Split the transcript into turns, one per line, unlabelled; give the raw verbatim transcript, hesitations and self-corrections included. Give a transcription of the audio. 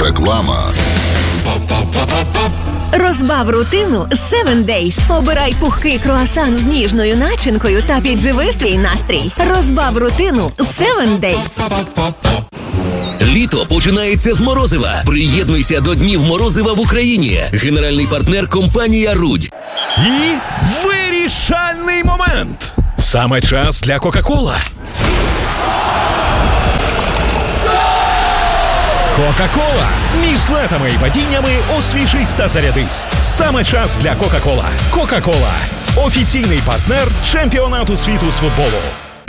Реклама.
Розбав рутину севен дейз. Обирай пухкий круасан з ніжною начинкою та підживи свій настрій. Розбав рутину севен дейз.
Літо починається з морозива. Приєднуйся до Днів морозива в Україні. Генеральний партнер – компанія «Рудь».
І вирішальний момент. Саме час для Кока-Кола. Кока-Кола. Між летами і падіннями освіжись та зарядись. Саме час для Кока-Кола. Кока-Кола. Офіційний партнер чемпіонату світу з футболу.